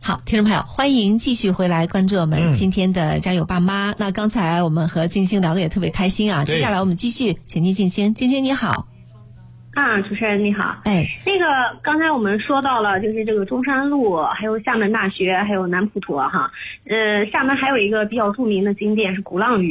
好，听众朋友，欢迎继续回来关注我们今天的家有爸妈。那刚才我们和静心聊得也特别开心啊，接下来我们继续请进静心。静心你好。 主持人你好。那个刚才我们说到了，就是这个中山路，还有厦门大学，还有南普陀哈。厦门还有一个比较著名的景点是鼓浪屿。